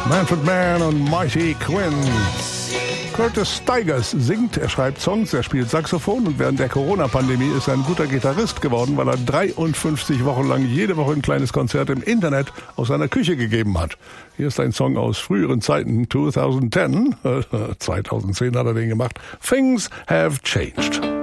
Manfred Mann und Mighty Quinn. Curtis Stigers singt, er schreibt Songs, er spielt Saxophon und während der Corona-Pandemie ist er ein guter Gitarrist geworden, weil er 53 Wochen lang jede Woche ein kleines Konzert im Internet aus seiner Küche gegeben hat. Hier ist ein Song aus früheren Zeiten, 2010 hat er den gemacht, Things Have Changed.